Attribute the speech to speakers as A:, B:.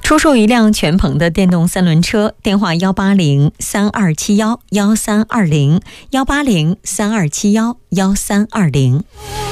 A: 出售一辆全鹏的电动三轮车，电话180-3271-1320，180-3271-1320。